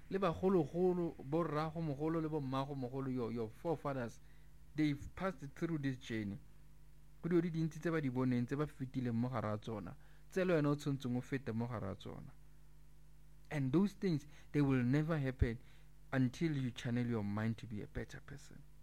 le bagologolo bo rrago mogolo le bo mmago mogolo your forefathers they've passed through this journey. Go dio di dintsi tse ba di boneng tse ba fetileng mo gare ga tsona tse le wena o tshwantseng o fete mo gare ga tsona. And those things, they will never happen until you channel your mind to be a better person.